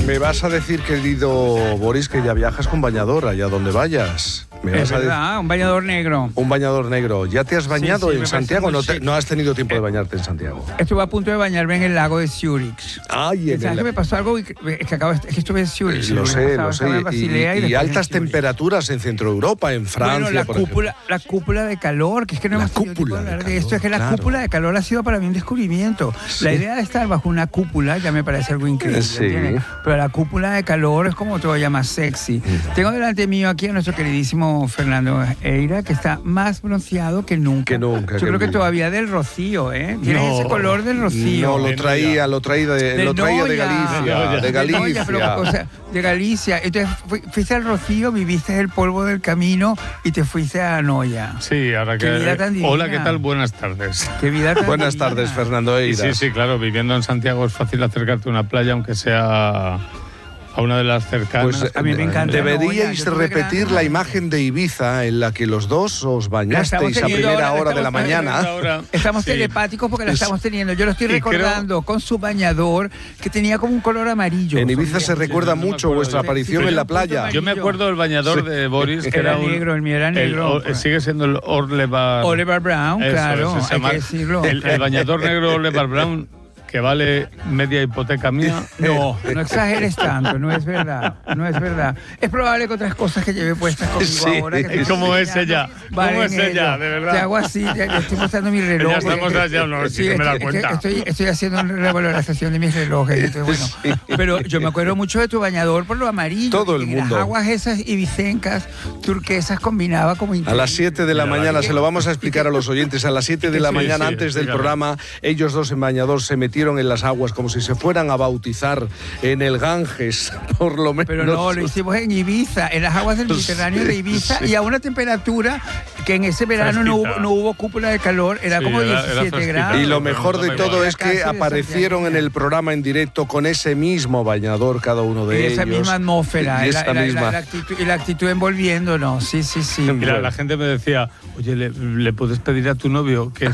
Me vas a decir, querido Boris, que ya viajas con bañador allá donde vayas. Es verdad, un bañador negro. Un bañador negro. ¿Ya te has bañado en Santiago? No ¿No has tenido tiempo de bañarte en Santiago? Estuve a punto de bañarme en el lago de Zúrich. Ay, ¿Sabes que me pasó algo? Es que estuve en Zúrich. Lo sé. Y altas temperaturas temperaturas en Centro Europa, en Francia. Bueno, la cúpula de calor, que es que no hemos tenido tiempo de hablar de esto. Es que la cúpula de calor ha sido para mí un descubrimiento. Sí. La idea de estar bajo una cúpula ya me parece algo increíble. Sí. Pero la cúpula de calor es como todavía más sexy. Tengo delante mío aquí a nuestro queridísimo Fernando Eira, que está más bronceado que nunca. Yo creo que todavía del rocío, ¿eh? Tiene ese color del rocío. No, lo traía de Galicia. De Galicia. Entonces fuiste al rocío, viviste el polvo del camino y te fuiste a Noya. Sí, ahora que... Hola, ¿qué tal? Buenas tardes. Qué vida tan Buenas divina. tardes, Fernando Eira. Sí, claro, viviendo en Santiago es fácil acercarte a una playa, aunque sea a una de las cercanas. Pues a mí me encanta. Deberíais repetir la imagen de Ibiza en la que los dos os bañasteis a primera hora de la mañana. Estamos telepáticos porque la estamos teniendo. Yo lo estoy recordando con su bañador que tenía como un color amarillo. En Ibiza se recuerda mucho vuestra aparición en la playa. Yo me acuerdo del bañador de Boris, que era negro, el mío era negro. Sigue siendo el Oliver Brown, claro, hay que decirlo. El bañador negro Oliver Brown, que vale media hipoteca mía. No exageres tanto, no es verdad. Es probable que otras cosas que lleve puestas conmigo ahora. ¿Cómo es ella? ¿Cómo es ella, de verdad? Te hago así, te estoy mostrando mi reloj. Ya estamos allá, no, sí que me da cuenta. Estoy haciendo una valorización de mis relojes. Entonces, bueno, pero yo me acuerdo mucho de tu bañador por lo amarillo. Todo el mundo. Las aguas esas ibicencas, turquesas, combinaba como increíble. A las 7 de la mañana, se lo vamos a explicar a los oyentes, a las 7 de la mañana, antes del programa, ellos dos en bañador se metieron en las aguas como si se fueran a bautizar en el Ganges, por lo menos. Pero no, lo hicimos en Ibiza, en las aguas del Mediterráneo de Ibiza, y a una temperatura que en ese verano no hubo cúpula de calor, era como 17 grados. Y lo mejor de todo es que aparecieron en el programa en directo con ese mismo bañador cada uno de ellos. Esa misma atmósfera, y la actitud envolviéndonos, sí. Mira, la gente me decía, oye, ¿le puedes pedir a tu novio que